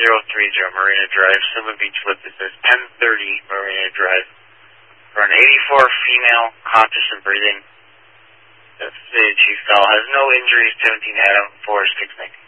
Marina Drive, Silver Beach, Flip. This is 1030 Marina Drive. For an 84 female, conscious and breathing. The Chief Bell has no injuries. 17 Adam 4 6 19.